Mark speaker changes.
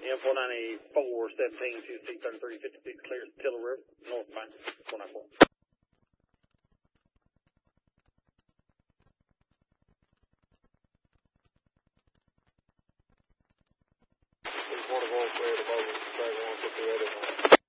Speaker 1: M494, 17, 2C 3356, clears the Tiller River, north line, 494.
Speaker 2: Please want to go clear the boat, 152 edit.